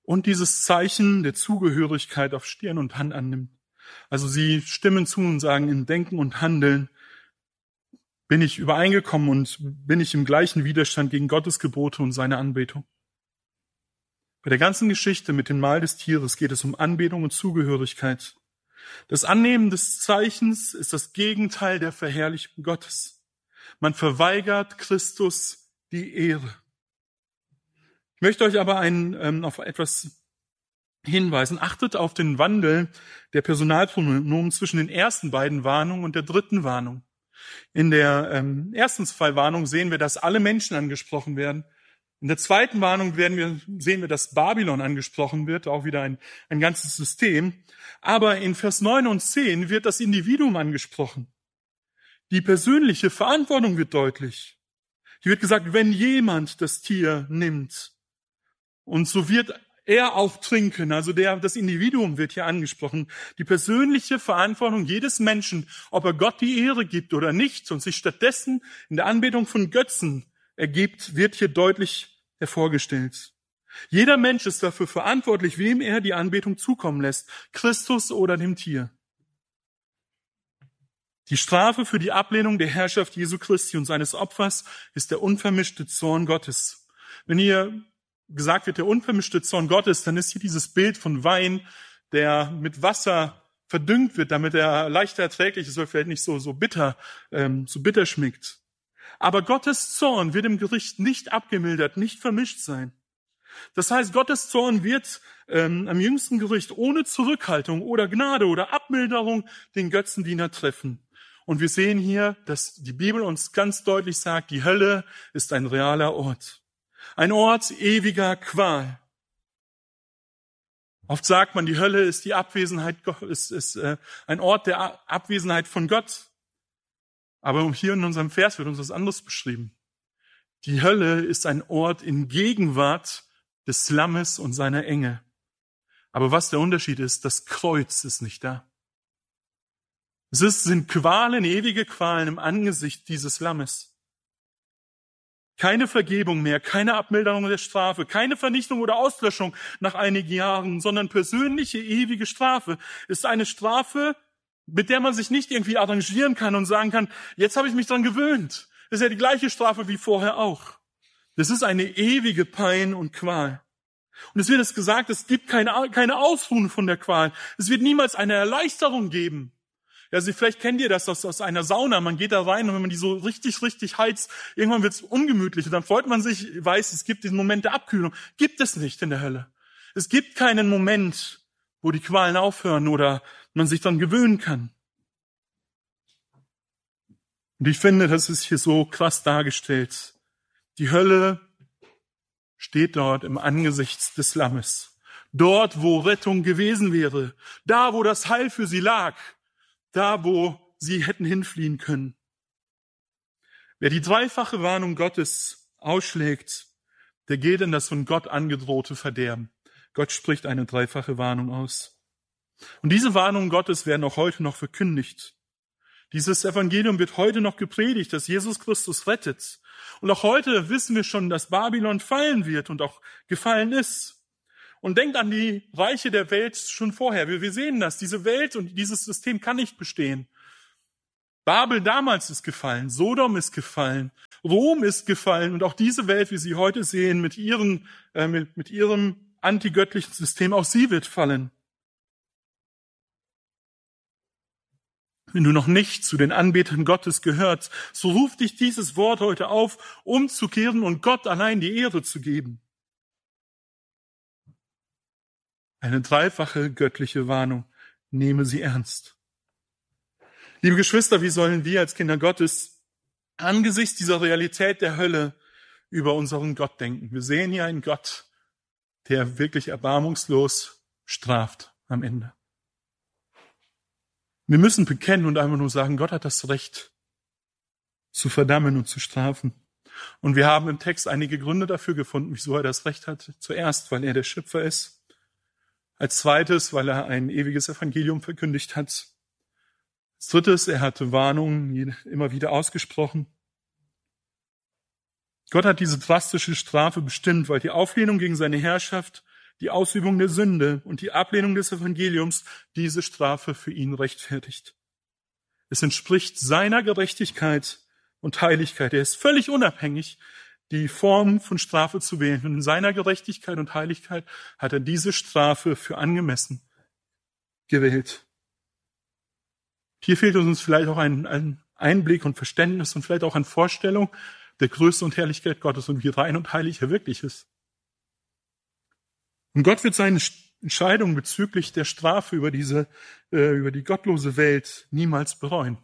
und dieses Zeichen der Zugehörigkeit auf Stirn und Hand annimmt. Also sie stimmen zu und sagen, in Denken und Handeln bin ich übereingekommen und bin ich im gleichen Widerstand gegen Gottes Gebote und seine Anbetung. Bei der ganzen Geschichte mit dem Mahl des Tieres geht es um Anbetung und Zugehörigkeit. Das Annehmen des Zeichens ist das Gegenteil der Verherrlichung Gottes. Man verweigert Christus die Ehre. Ich möchte euch aber ein, ähm, auf etwas hinweisen. Achtet auf den Wandel der Personalpronomen zwischen den ersten beiden Warnungen und der dritten Warnung. In der ähm, ersten zwei Warnungen sehen wir, dass alle Menschen angesprochen werden. In der zweiten Warnung werden wir, sehen wir, dass Babylon angesprochen wird, auch wieder ein, ein ganzes System. Aber in Vers neun und zehn wird das Individuum angesprochen. Die persönliche Verantwortung wird deutlich. Hier wird gesagt, wenn jemand das Tier nimmt, und so wird er auch trinken, also der, das Individuum wird hier angesprochen. Die persönliche Verantwortung jedes Menschen, ob er Gott die Ehre gibt oder nicht und sich stattdessen in der Anbetung von Götzen ergibt, wird hier deutlich hervorgestellt. Jeder Mensch ist dafür verantwortlich, wem er die Anbetung zukommen lässt, Christus oder dem Tier. Die Strafe für die Ablehnung der Herrschaft Jesu Christi und seines Opfers ist der unvermischte Zorn Gottes. Wenn hier gesagt wird, der unvermischte Zorn Gottes, dann ist hier dieses Bild von Wein, der mit Wasser verdüngt wird, damit er leichter erträglich ist, weil vielleicht nicht so, so bitter, ähm, so bitter schmeckt. Aber Gottes Zorn wird im Gericht nicht abgemildert, nicht vermischt sein. Das heißt, Gottes Zorn wird ähm, am jüngsten Gericht ohne Zurückhaltung oder Gnade oder Abmilderung den Götzendiener treffen. Und wir sehen hier, dass die Bibel uns ganz deutlich sagt, die Hölle ist ein realer Ort. Ein Ort ewiger Qual. Oft sagt man, die Hölle ist die Abwesenheit, ist, ist äh, ein Ort der Abwesenheit von Gott. Aber hier in unserem Vers wird uns was anderes beschrieben. Die Hölle ist ein Ort in Gegenwart des Lammes und seiner Engel. Aber was der Unterschied ist, das Kreuz ist nicht da. Es ist, sind Qualen, ewige Qualen im Angesicht dieses Lammes. Keine Vergebung mehr, keine Abmilderung der Strafe, keine Vernichtung oder Auslöschung nach einigen Jahren, sondern persönliche, ewige Strafe ist eine Strafe, mit der man sich nicht irgendwie arrangieren kann und sagen kann, jetzt habe ich mich dran gewöhnt. Das ist ja die gleiche Strafe wie vorher auch. Das ist eine ewige Pein und Qual. Und es wird es gesagt, es gibt keine, keine Ausruhen von der Qual. Es wird niemals eine Erleichterung geben. Also vielleicht kennt ihr das aus, aus einer Sauna. Man geht da rein und wenn man die so richtig, richtig heizt, irgendwann wird es ungemütlich. Und dann freut man sich, weiß, es gibt diesen Moment der Abkühlung. Gibt es nicht in der Hölle. Es gibt keinen Moment, wo die Qualen aufhören oder man sich dann gewöhnen kann. Und ich finde, das ist hier so krass dargestellt. Die Hölle steht dort im Angesicht des Lammes. Dort, wo Rettung gewesen wäre. Da, wo das Heil für sie lag. Da, wo sie hätten hinfliehen können. Wer die dreifache Warnung Gottes ausschlägt, der geht in das von Gott angedrohte Verderben. Gott spricht eine dreifache Warnung aus. Und diese Warnungen Gottes werden auch heute noch verkündigt. Dieses Evangelium wird heute noch gepredigt, dass Jesus Christus rettet. Und auch heute wissen wir schon, dass Babylon fallen wird und auch gefallen ist. Und denkt an die Reiche der Welt schon vorher. Wir, wir sehen das. Diese Welt und dieses System kann nicht bestehen. Babel damals ist gefallen. Sodom ist gefallen. Rom ist gefallen. Und auch diese Welt, wie sie heute sehen, mit, ihren, äh, mit, mit ihrem antigöttlichen System, auch sie wird fallen. Wenn du noch nicht zu den Anbetern Gottes gehörst, so ruft dich dieses Wort heute auf, umzukehren und Gott allein die Ehre zu geben. Eine dreifache göttliche Warnung. Nehme sie ernst. Liebe Geschwister, wie sollen wir als Kinder Gottes angesichts dieser Realität der Hölle über unseren Gott denken? Wir sehen hier einen Gott, der wirklich erbarmungslos straft am Ende. Wir müssen bekennen und einfach nur sagen, Gott hat das Recht zu verdammen und zu strafen. Und wir haben im Text einige Gründe dafür gefunden, wieso er das Recht hat. Zuerst, weil er der Schöpfer ist. Als zweites, weil er ein ewiges Evangelium verkündigt hat. Als drittes, er hatte Warnungen immer wieder ausgesprochen. Gott hat diese drastische Strafe bestimmt, weil die Auflehnung gegen seine Herrschaft die Ausübung der Sünde und die Ablehnung des Evangeliums diese Strafe für ihn rechtfertigt. Es entspricht seiner Gerechtigkeit und Heiligkeit. Er ist völlig unabhängig, die Form von Strafe zu wählen. Und in seiner Gerechtigkeit und Heiligkeit hat er diese Strafe für angemessen gewählt. Hier fehlt uns vielleicht auch ein, ein Einblick und Verständnis und vielleicht auch eine Vorstellung der Größe und Herrlichkeit Gottes und wie rein und heilig er wirklich ist. Und Gott wird seine Entscheidung bezüglich der Strafe über diese, äh, über die gottlose Welt niemals bereuen.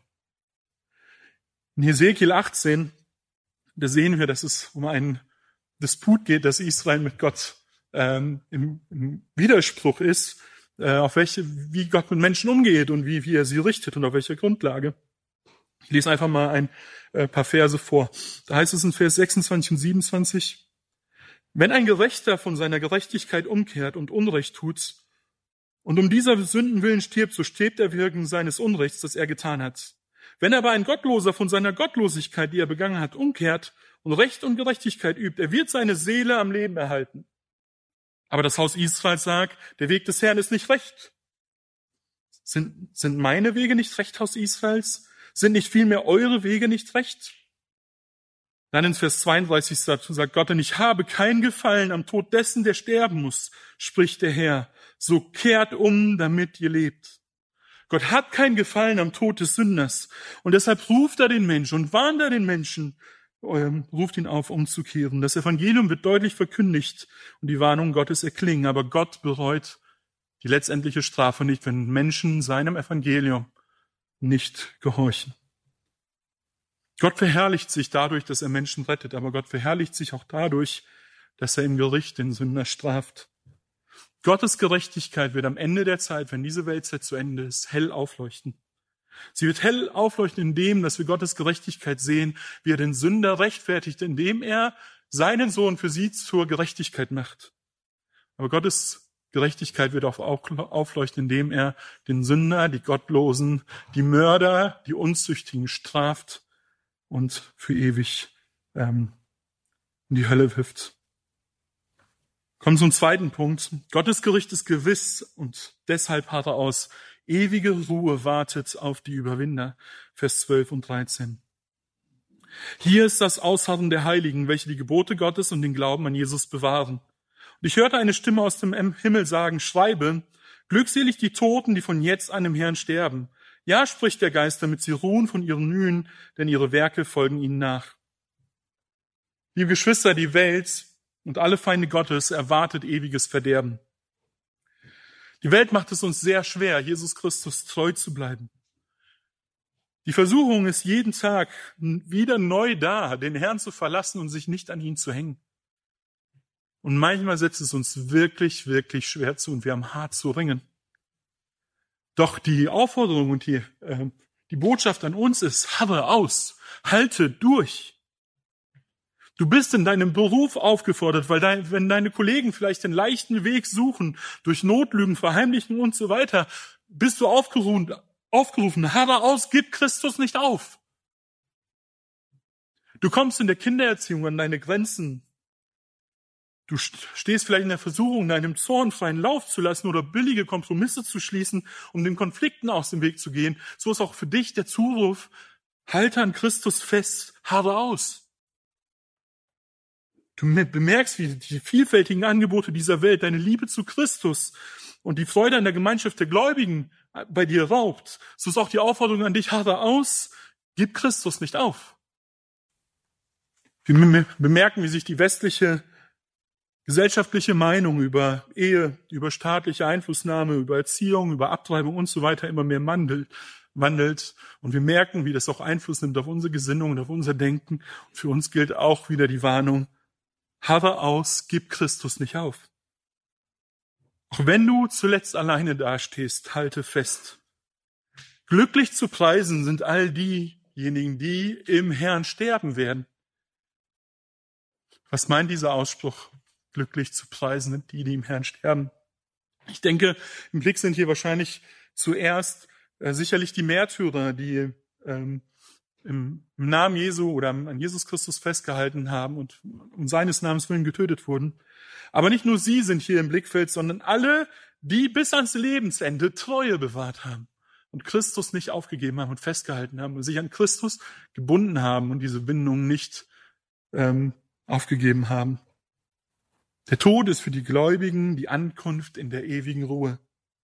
In Hesekiel achtzehn, da sehen wir, dass es um einen Disput geht, dass Israel mit Gott ähm, im, im Widerspruch ist, äh, auf welche, wie Gott mit Menschen umgeht und wie, wie er sie richtet und auf welcher Grundlage. Ich lese einfach mal ein äh, paar Verse vor. Da heißt es in Vers sechsundzwanzig und siebenundzwanzig, wenn ein Gerechter von seiner Gerechtigkeit umkehrt und Unrecht tut und um dieser Sünden willen stirbt, so stirbt er wegen seines Unrechts, das er getan hat. Wenn aber ein Gottloser von seiner Gottlosigkeit, die er begangen hat, umkehrt und Recht und Gerechtigkeit übt, er wird seine Seele am Leben erhalten. Aber das Haus Israel sagt, der Weg des Herrn ist nicht recht. Sind, sind meine Wege nicht recht, Haus Israels? Sind nicht vielmehr eure Wege nicht recht? Dann in Vers zweiunddreißig sagt Gott, denn ich habe kein Gefallen am Tod dessen, der sterben muss, spricht der Herr. So kehrt um, damit ihr lebt. Gott hat kein Gefallen am Tod des Sünders. Und deshalb ruft er den Menschen und warnt er den Menschen, ähm, ruft ihn auf, umzukehren. Das Evangelium wird deutlich verkündigt und die Warnungen Gottes erklingen. Aber Gott bereut die letztendliche Strafe nicht, wenn Menschen seinem Evangelium nicht gehorchen. Gott verherrlicht sich dadurch, dass er Menschen rettet, aber Gott verherrlicht sich auch dadurch, dass er im Gericht den Sünder straft. Gottes Gerechtigkeit wird am Ende der Zeit, wenn diese Weltzeit zu Ende ist, hell aufleuchten. Sie wird hell aufleuchten in dem, dass wir Gottes Gerechtigkeit sehen, wie er den Sünder rechtfertigt, indem er seinen Sohn für sie zur Gerechtigkeit macht. Aber Gottes Gerechtigkeit wird auch aufleuchten, indem er den Sünder, die Gottlosen, die Mörder, die Unzüchtigen straft und für ewig ähm, in die Hölle wirft. Kommen zum zweiten Punkt. Gottes Gericht ist gewiss und deshalb hat er aus. Ewige Ruhe wartet auf die Überwinder. Vers zwölf und dreizehn. Hier ist das Ausharren der Heiligen, welche die Gebote Gottes und den Glauben an Jesus bewahren. Und ich hörte eine Stimme aus dem Himmel sagen, schreibe, glückselig die Toten, die von jetzt an im Herrn sterben. Ja, spricht der Geist, damit sie ruhen von ihren Mühen, denn ihre Werke folgen ihnen nach. Liebe Geschwister, die Welt und alle Feinde Gottes erwartet ewiges Verderben. Die Welt macht es uns sehr schwer, Jesus Christus treu zu bleiben. Die Versuchung ist jeden Tag wieder neu da, den Herrn zu verlassen und sich nicht an ihn zu hängen. Und manchmal setzt es uns wirklich, wirklich schwer zu und wir haben hart zu ringen. Doch die Aufforderung und die, äh, die Botschaft an uns ist, harre aus, halte durch. Du bist in deinem Beruf aufgefordert, weil dein, wenn deine Kollegen vielleicht den leichten Weg suchen, durch Notlügen, Verheimlichen und so weiter, bist du aufgerufen, aufgerufen, harre aus, gib Christus nicht auf. Du kommst in der Kindererziehung an deine Grenzen. Du stehst vielleicht in der Versuchung, deinem Zorn freien Lauf zu lassen oder billige Kompromisse zu schließen, um den Konflikten aus dem Weg zu gehen. So ist auch für dich der Zuruf, halte an Christus fest, harre aus. Du bemerkst, wie die vielfältigen Angebote dieser Welt deine Liebe zu Christus und die Freude an der Gemeinschaft der Gläubigen bei dir raubt. So ist auch die Aufforderung an dich, harre aus, gib Christus nicht auf. Wir bemerken, wie sich die westliche gesellschaftliche Meinung über Ehe, über staatliche Einflussnahme, über Erziehung, über Abtreibung und so weiter immer mehr wandelt. Und wir merken, wie das auch Einfluss nimmt auf unsere Gesinnung und auf unser Denken. Und für uns gilt auch wieder die Warnung, harre aus, gib Christus nicht auf. Auch wenn du zuletzt alleine dastehst, halte fest. Glücklich zu preisen sind all diejenigen, die im Herrn sterben werden. Was meint dieser Ausspruch? Glücklich zu preisen sind die, die im Herrn sterben. Ich denke, im Blick sind hier wahrscheinlich zuerst äh, sicherlich die Märtyrer, die ähm, im, im Namen Jesu oder an Jesus Christus festgehalten haben und um seines Namens willen getötet wurden. Aber nicht nur sie sind hier im Blickfeld, sondern alle, die bis ans Lebensende Treue bewahrt haben und Christus nicht aufgegeben haben und festgehalten haben und sich an Christus gebunden haben und diese Bindung nicht ähm, aufgegeben haben. Der Tod ist für die Gläubigen die Ankunft in der ewigen Ruhe.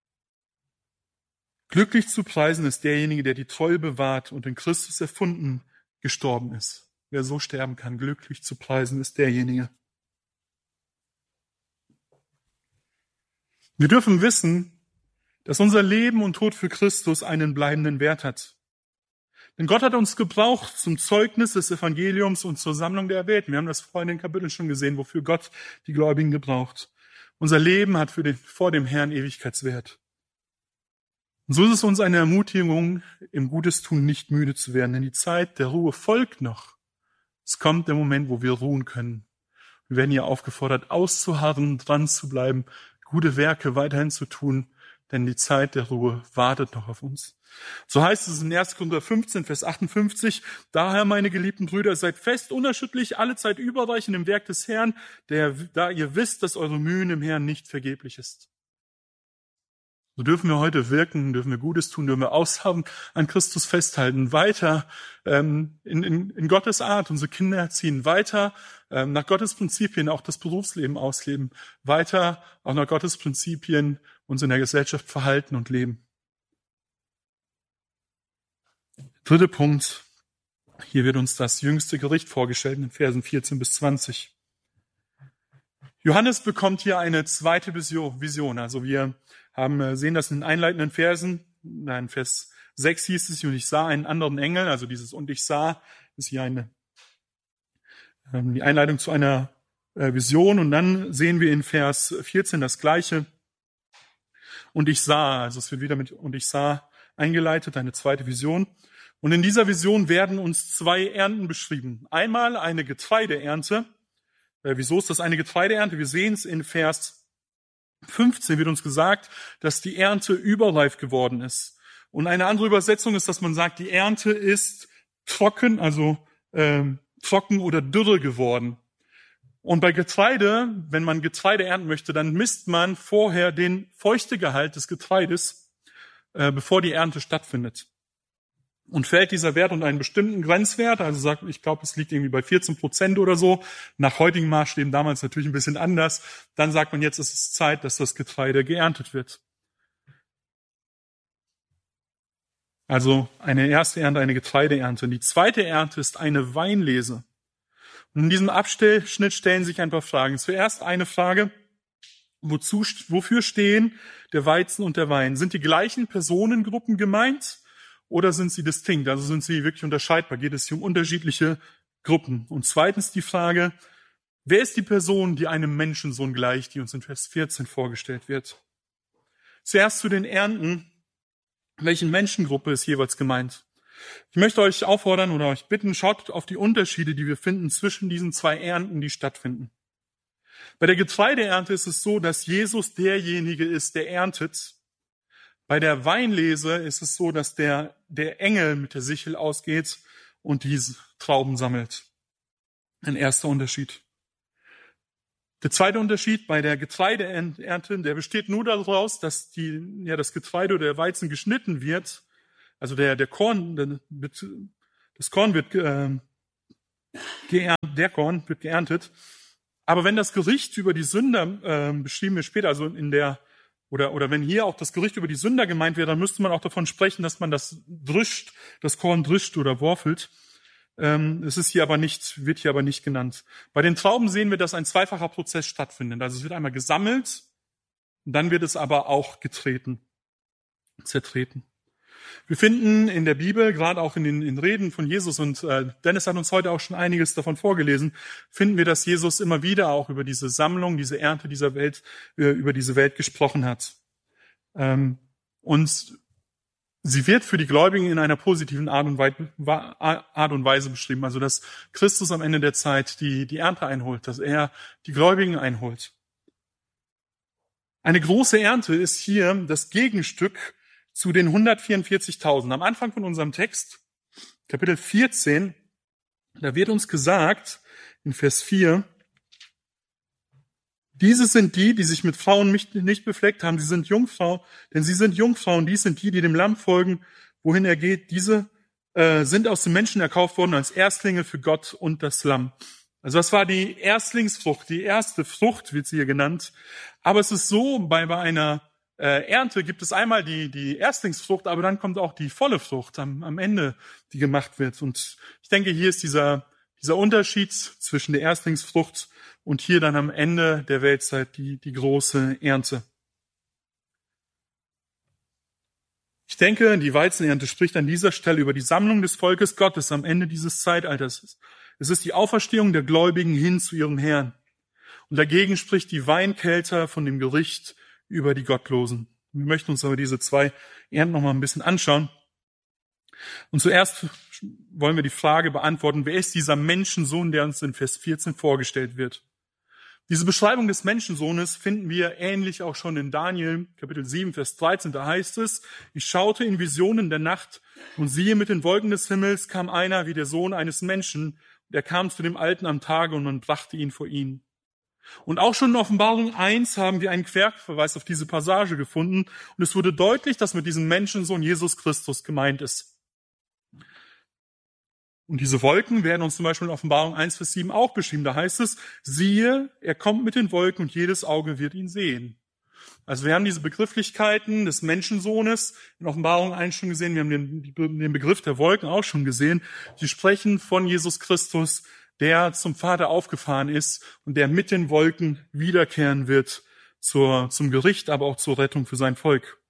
Glücklich zu preisen ist derjenige, der die Treue bewahrt und in Christus erfunden gestorben ist. Wer so sterben kann, glücklich zu preisen ist derjenige. Wir dürfen wissen, dass unser Leben und Tod für Christus einen bleibenden Wert hat. Denn Gott hat uns gebraucht zum Zeugnis des Evangeliums und zur Sammlung der Erwählten. Wir haben das vorhin in den Kapiteln schon gesehen, wofür Gott die Gläubigen gebraucht. Unser Leben hat für den, vor dem Herrn Ewigkeitswert. Und so ist es uns eine Ermutigung, im Gutes tun nicht müde zu werden, denn die Zeit der Ruhe folgt noch. Es kommt der Moment, wo wir ruhen können. Wir werden hier aufgefordert, auszuharren, dran zu bleiben, gute Werke weiterhin zu tun, denn die Zeit der Ruhe wartet noch auf uns. So heißt es in erster Korinther fünfzehn, Vers achtundfünfzig, daher, meine geliebten Brüder, seid fest unerschütterlich, alle Zeit überreichend im Werk des Herrn, der, da ihr wisst, dass eure Mühen im Herrn nicht vergeblich ist. So dürfen wir heute wirken, dürfen wir Gutes tun, dürfen wir ausharren, an Christus festhalten, weiter ähm, in, in, in Gottes Art unsere Kinder erziehen, weiter ähm, nach Gottes Prinzipien auch das Berufsleben ausleben, weiter auch nach Gottes Prinzipien uns in der Gesellschaft verhalten und leben. Dritter Punkt, hier wird uns das jüngste Gericht vorgestellt in den Versen vierzehn bis zwanzig. Johannes bekommt hier eine zweite Vision. Also wir haben sehen das in den einleitenden Versen. In Vers sechs hieß es, und ich sah einen anderen Engel. Also dieses und ich sah ist hier eine die Einleitung zu einer Vision. Und dann sehen wir in Vers vierzehn das Gleiche. Und ich sah, also es wird wieder mit und ich sah eingeleitet, eine zweite Vision. Und in dieser Vision werden uns zwei Ernten beschrieben. Einmal eine Getreideernte. Äh, wieso ist das eine Getreideernte? Wir sehen es in Vers fünfzehn, wird uns gesagt, dass die Ernte überreif geworden ist. Und eine andere Übersetzung ist, dass man sagt, die Ernte ist trocken, also ähm, trocken oder dürre geworden. Und bei Getreide, wenn man Getreide ernten möchte, dann misst man vorher den Feuchtegehalt des Getreides, äh, bevor die Ernte stattfindet. Und fällt dieser Wert unter einen bestimmten Grenzwert, also sagt, ich glaube, es liegt irgendwie bei vierzehn Prozent oder so, nach heutigen Maßstäben damals natürlich ein bisschen anders, dann sagt man, jetzt ist es Zeit, dass das Getreide geerntet wird. Also eine erste Ernte, eine Getreideernte. Und die zweite Ernte ist eine Weinlese. Und in diesem Abschnitt stellen sich ein paar Fragen. Zuerst eine Frage, wozu, wofür stehen der Weizen und der Wein? Sind die gleichen Personengruppen gemeint? Oder sind sie distinkt? Also sind sie wirklich unterscheidbar? Geht es hier um unterschiedliche Gruppen? Und zweitens die Frage, wer ist die Person, die einem Menschensohn gleicht, die uns in Vers vierzehn vorgestellt wird? Zuerst zu den Ernten. Welchen Menschengruppe ist jeweils gemeint? Ich möchte euch auffordern oder euch bitten, schaut auf die Unterschiede, die wir finden zwischen diesen zwei Ernten, die stattfinden. Bei der Getreideernte ist es so, dass Jesus derjenige ist, der erntet. Bei der Weinlese ist es so, dass der, der Engel mit der Sichel ausgeht und diese Trauben sammelt. Ein erster Unterschied. Der zweite Unterschied bei der Getreideernte, der besteht nur daraus, dass die, ja, das Getreide oder der Weizen geschnitten wird. Also der, der Korn, der, das Korn wird äh, geerntet, der Korn wird geerntet. Aber wenn das Gericht über die Sünder äh, beschrieben wird später, also in der Oder, oder wenn hier auch das Gericht über die Sünder gemeint wäre, dann müsste man auch davon sprechen, dass man das drischt, das Korn drischt oder worfelt. Ähm, es ist hier aber nicht, wird hier aber nicht genannt. Bei den Trauben sehen wir, dass ein zweifacher Prozess stattfindet. Also es wird einmal gesammelt, und dann wird es aber auch getreten, zertreten. Wir finden in der Bibel, gerade auch in den in Reden von Jesus, und äh, Dennis hat uns heute auch schon einiges davon vorgelesen, finden wir, dass Jesus immer wieder auch über diese Sammlung, diese Ernte dieser Welt, äh, über diese Welt gesprochen hat. Ähm, und sie wird für die Gläubigen in einer positiven Art und, Weise, Art und Weise beschrieben. Also, dass Christus am Ende der Zeit die, die Ernte einholt, dass er die Gläubigen einholt. Eine große Ernte ist hier das Gegenstück zu den hundertvierundvierzigtausend. Am Anfang von unserem Text Kapitel vierzehn, da wird uns gesagt, in Vers vier, diese sind die, die sich mit Frauen nicht befleckt haben, sie sind Jungfrau, denn sie sind Jungfrauen, dies sind die, die dem Lamm folgen, wohin er geht, diese äh, sind aus den Menschen erkauft worden als Erstlinge für Gott und das Lamm. Also das war die Erstlingsfrucht, die erste Frucht wird sie hier genannt. Aber es ist so, bei, bei einer äh, Ernte gibt es einmal die, die Erstlingsfrucht, aber dann kommt auch die volle Frucht am, am Ende, die gemacht wird. Und ich denke, hier ist dieser, dieser Unterschied zwischen der Erstlingsfrucht und hier dann am Ende der Weltzeit die, die große Ernte. Ich denke, die Weizenernte spricht an dieser Stelle über die Sammlung des Volkes Gottes am Ende dieses Zeitalters. Es ist die Auferstehung der Gläubigen hin zu ihrem Herrn. Und dagegen spricht die Weinkelter von dem Gericht über die Gottlosen. Wir möchten uns aber diese zwei Ernten noch mal ein bisschen anschauen. Und zuerst wollen wir die Frage beantworten, wer ist dieser Menschensohn, der uns in Vers vierzehn vorgestellt wird? Diese Beschreibung des Menschensohnes finden wir ähnlich auch schon in Daniel, Kapitel sieben, Vers dreizehn. Da heißt es, ich schaute in Visionen der Nacht und siehe, mit den Wolken des Himmels kam einer wie der Sohn eines Menschen. Er kam zu dem Alten am Tage und man brachte ihn vor ihn. Und auch schon in Offenbarung eins haben wir einen Querverweis auf diese Passage gefunden. Und es wurde deutlich, dass mit diesem Menschensohn Jesus Christus gemeint ist. Und diese Wolken werden uns zum Beispiel in Offenbarung eins, Vers sieben auch beschrieben. Da heißt es, siehe, er kommt mit den Wolken und jedes Auge wird ihn sehen. Also wir haben diese Begrifflichkeiten des Menschensohnes in Offenbarung eins schon gesehen. Wir haben den, den Begriff der Wolken auch schon gesehen. Die sprechen von Jesus Christus, der zum Vater aufgefahren ist und der mit den Wolken wiederkehren wird zur, zum Gericht, aber auch zur Rettung für sein Volk.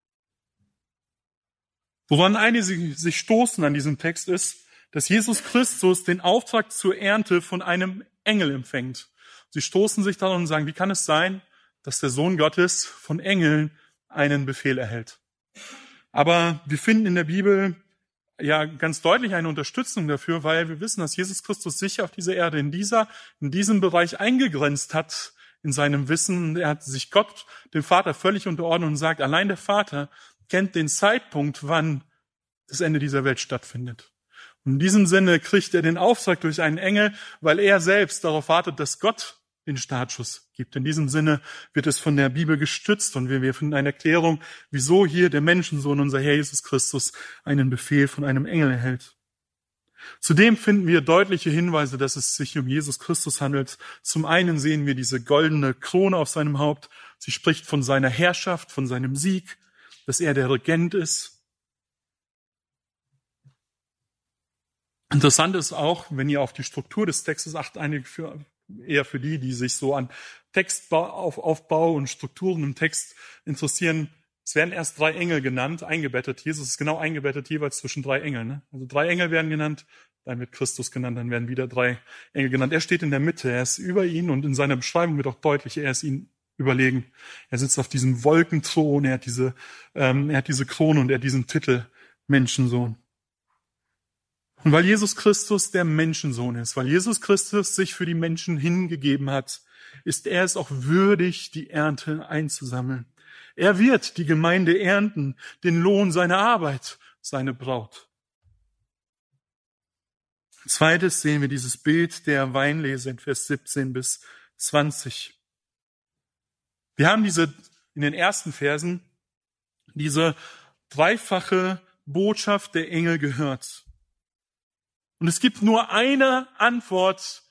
Woran einige sich stoßen an diesem Text ist, dass Jesus Christus den Auftrag zur Ernte von einem Engel empfängt. Sie stoßen sich daran und sagen, wie kann es sein, dass der Sohn Gottes von Engeln einen Befehl erhält? Aber wir finden in der Bibel ja ganz deutlich eine Unterstützung dafür, weil wir wissen, dass Jesus Christus sich auf dieser Erde in dieser, in diesem Bereich eingegrenzt hat in seinem Wissen. Er hat sich Gott, dem Vater, völlig unterordnet und sagt, allein der Vater kennt den Zeitpunkt, wann das Ende dieser Welt stattfindet. Und in diesem Sinne kriegt er den Auftrag durch einen Engel, weil er selbst darauf wartet, dass Gott den Startschuss gibt. In diesem Sinne wird es von der Bibel gestützt und wir, wir finden eine Erklärung, wieso hier der Menschensohn, unser Herr Jesus Christus, einen Befehl von einem Engel erhält. Zudem finden wir deutliche Hinweise, dass es sich um Jesus Christus handelt. Zum einen sehen wir diese goldene Krone auf seinem Haupt. Sie spricht von seiner Herrschaft, von seinem Sieg, dass er der Regent ist. Interessant ist auch, wenn ihr auf die Struktur des Textes achtet, einige für, eher für die, die sich so an Textaufbau und Strukturen im Text interessieren. Es werden erst drei Engel genannt, eingebettet. Jesus ist genau eingebettet jeweils zwischen drei Engeln. Ne? Also drei Engel werden genannt, dann wird Christus genannt, dann werden wieder drei Engel genannt. Er steht in der Mitte, er ist über ihn und in seiner Beschreibung wird auch deutlich, er ist ihm überlegen. Er sitzt auf diesem Wolkenthron, er hat diese, ähm, er hat diese Krone und er hat diesen Titel Menschensohn. Und weil Jesus Christus der Menschensohn ist, weil Jesus Christus sich für die Menschen hingegeben hat, ist er es auch würdig, die Ernte einzusammeln. Er wird die Gemeinde ernten, den Lohn seiner Arbeit, seine Braut. Zweites sehen wir dieses Bild der Weinlese in Vers siebzehn bis zwanzig. Wir haben diese, in den ersten Versen, diese dreifache Botschaft der Engel gehört. Und es gibt nur eine Antwort